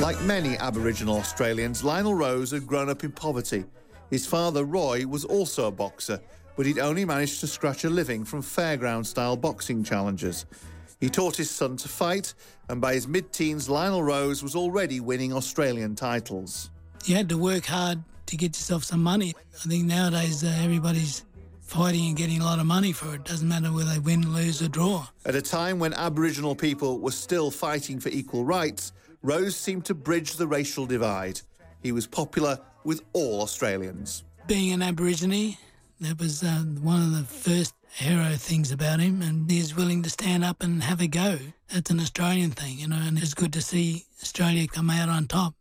Like many Aboriginal Australians, Lionel Rose had grown up in poverty. His father, Roy, was also a boxer, but he'd only managed to scratch a living from fairground-style boxing challenges. He taught his son to fight, and by his mid-teens, Lionel Rose was already winning Australian titles. You had to work hard to get yourself some money. I think nowadays everybody's fighting and getting a lot of money for it. Doesn't matter whether they win, lose or draw. At a time when Aboriginal people were still fighting for equal rights, Rose seemed to bridge the racial divide. He was popular with all Australians. Being an Aborigine, that was one of the first hero things about him, and he was willing to stand up and have a go. That's an Australian thing, you know, and it's good to see Australia come out on top.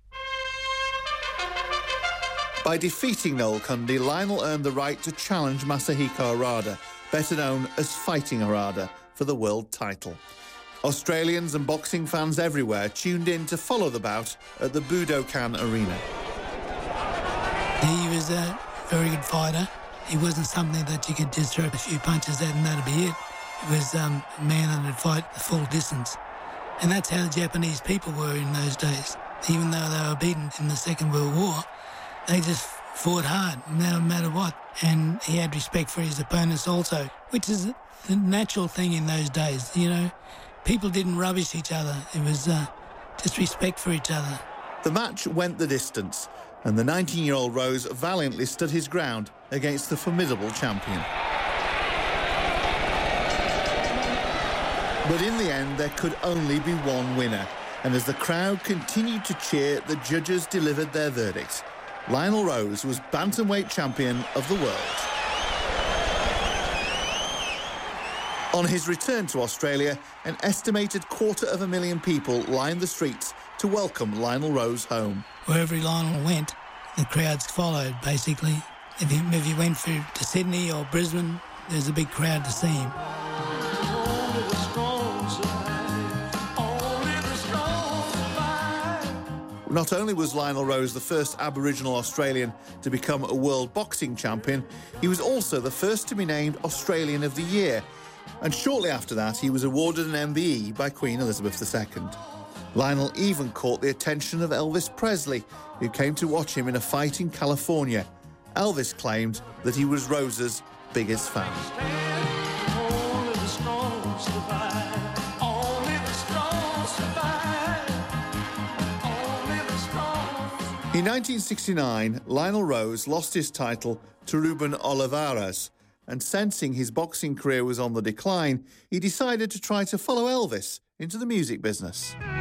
By defeating Noel Cundy, Lionel earned the right to challenge Masahiko Harada, better known as Fighting Harada, for the world title. Australians and boxing fans everywhere tuned in to follow the bout at the Budokan Arena. He was a very good fighter. He wasn't something that you could just throw a few punches at and that'd be it. He was a man that would fight the full distance. And that's how the Japanese people were in those days. Even though they were beaten in the Second World War, they just fought hard, no matter what. And he had respect for his opponents also, which is the natural thing in those days, you know. People didn't rubbish each other. It was just respect for each other. The match went the distance, and the 19-year-old Rose valiantly stood his ground against the formidable champion. But in the end, there could only be one winner, and as the crowd continued to cheer, the judges delivered their verdict. Lionel Rose was bantamweight champion of the world. On his return to Australia, an estimated 250,000 people lined the streets to welcome Lionel Rose home. Wherever Lionel went, the crowds followed, basically. If he went to Sydney or Brisbane, there's a big crowd to see him. Not only was Lionel Rose the first Aboriginal Australian to become a world boxing champion, he was also the first to be named Australian of the Year. And shortly after that, he was awarded an MBE by Queen Elizabeth II. Lionel even caught the attention of Elvis Presley, who came to watch him in a fight in California. Elvis claimed that he was Rose's biggest fan. In 1969, Lionel Rose lost his title to Ruben Olivares, and sensing his boxing career was on the decline, he decided to try to follow Elvis into the music business.